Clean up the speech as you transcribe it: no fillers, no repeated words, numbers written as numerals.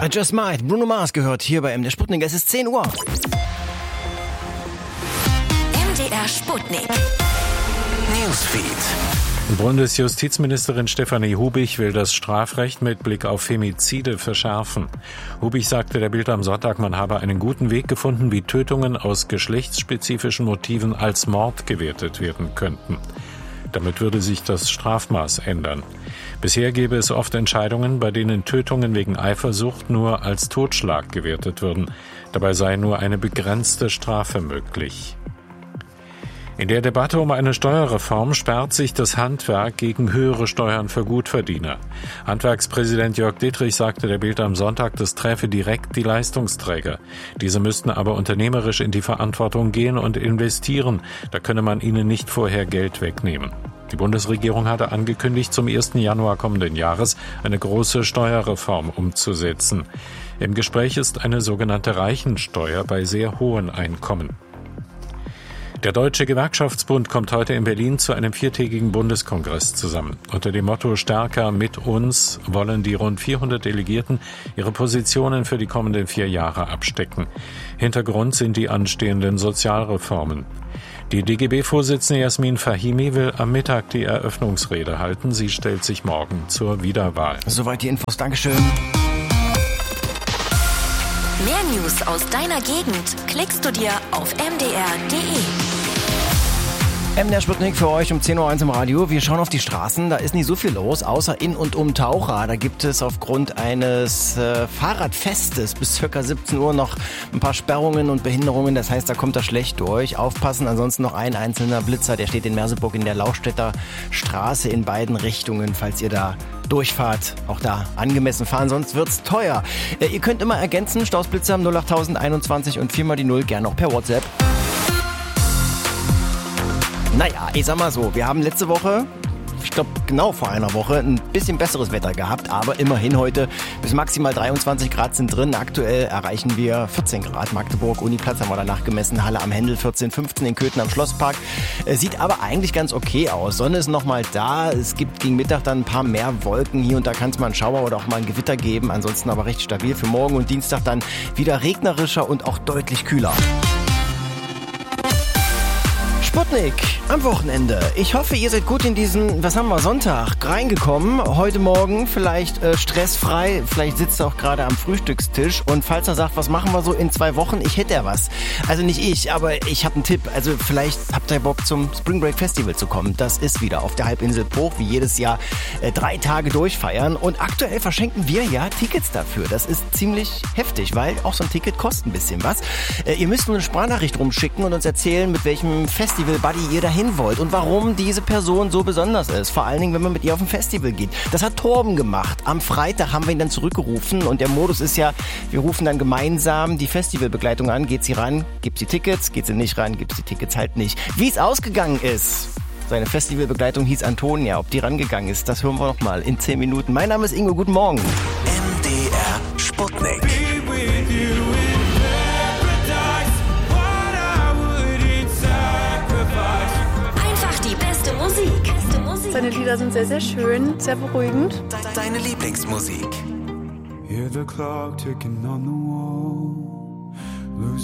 I Just Might, Bruno Mars gehört hier bei MDR Sputnik. Es ist 10 Uhr. MDR Sputnik. Newsfeed. Bundesjustizministerin Stefanie Hubich will das Strafrecht mit Blick auf Femizide verschärfen. Hubich sagte der Bild am Sonntag, man habe einen guten Weg gefunden, wie Tötungen aus geschlechtsspezifischen Motiven als Mord gewertet werden könnten. Damit würde sich das Strafmaß ändern. Bisher gäbe es oft Entscheidungen, bei denen Tötungen wegen Eifersucht nur als Totschlag gewertet würden. Dabei sei nur eine begrenzte Strafe möglich. In der Debatte um eine Steuerreform sperrt sich das Handwerk gegen höhere Steuern für Gutverdiener. Handwerkspräsident Jörg Dittrich sagte der Bild am Sonntag, das träfe direkt die Leistungsträger. Diese müssten aber unternehmerisch in die Verantwortung gehen und investieren. Da könne man ihnen nicht vorher Geld wegnehmen. Die Bundesregierung hatte angekündigt, zum 1. Januar kommenden Jahres eine große Steuerreform umzusetzen. Im Gespräch ist eine sogenannte Reichensteuer bei sehr hohen Einkommen. Der Deutsche Gewerkschaftsbund kommt heute in Berlin zu einem 4-tägigen Bundeskongress zusammen. Unter dem Motto Stärker mit uns wollen die rund 400 Delegierten ihre Positionen für die kommenden 4 Jahre abstecken. Hintergrund sind die anstehenden Sozialreformen. Die DGB-Vorsitzende Jasmin Fahimi will am Mittag die Eröffnungsrede halten. Sie stellt sich morgen zur Wiederwahl. Soweit die Infos. Dankeschön. Mehr News aus deiner Gegend klickst du dir auf mdr.de. MDR Sputnik für euch um 10.01 Uhr im Radio. Wir schauen auf die Straßen, da ist nicht so viel los, außer in und um Taucha. Da gibt es aufgrund eines Fahrradfestes bis ca. 17 Uhr noch ein paar Sperrungen und Behinderungen. Das heißt, da kommt er schlecht durch. Aufpassen, ansonsten noch ein einzelner Blitzer, der steht in Merseburg in der Laustädter Straße in beiden Richtungen, falls ihr da durchfahrt. Auch da angemessen fahren, sonst wird's teuer. Ihr könnt immer ergänzen, Stausblitzer am 08021 und 4 mal die 0, gerne auch per WhatsApp. Naja, ich sag mal so, wir haben letzte Woche, ich glaube genau vor einer Woche, ein bisschen besseres Wetter gehabt, aber immerhin heute bis maximal 23 Grad sind drin. Aktuell erreichen wir 14 Grad. Magdeburg, Uniplatz haben wir danach gemessen, Halle am Händel 14, 15 in Köthen am Schlosspark. Sieht aber eigentlich ganz okay aus. Sonne ist nochmal da, es gibt gegen Mittag dann ein paar mehr Wolken. Hier und da kann es mal einen Schauer oder auch mal ein Gewitter geben. Ansonsten aber recht stabil für morgen und Dienstag dann wieder regnerischer und auch deutlich kühler. Sputnik am Wochenende. Ich hoffe, ihr seid gut in diesen, Sonntag reingekommen. Heute Morgen vielleicht stressfrei. Vielleicht sitzt ihr auch gerade am Frühstückstisch. Und falls er sagt, was machen wir so in 2 Wochen? Ich hätte ja was. Also nicht ich, aber ich habe einen Tipp. Also vielleicht habt ihr Bock zum Spring Break Festival zu kommen. Das ist wieder auf der Halbinsel Bruch, wie jedes Jahr 3 Tage durchfeiern. Und aktuell verschenken wir ja Tickets dafür. Das ist ziemlich heftig, weil auch so ein Ticket kostet ein bisschen was. Ihr müsst nur eine Sprachnachricht rumschicken und uns erzählen, mit welchem Festival-Buddy ihr dahin wollt und warum diese Person so besonders ist. Vor allen Dingen, wenn man mit ihr auf ein Festival geht. Das hat Torben gemacht. Am Freitag haben wir ihn dann zurückgerufen und der Modus ist ja, wir rufen dann gemeinsam die Festivalbegleitung an. Geht sie ran, gibt sie Tickets, geht sie nicht ran, gibt sie Tickets halt nicht. Wie es ausgegangen ist. Seine Festivalbegleitung hieß Antonia. Ob die rangegangen ist, das hören wir noch mal in 10 Minuten. Mein Name ist Ingo, guten Morgen. MDR Sputnik. Seine Lieder sind sehr, sehr schön, sehr beruhigend. Deine Lieblingsmusik. Hear the clock ticking on the wall.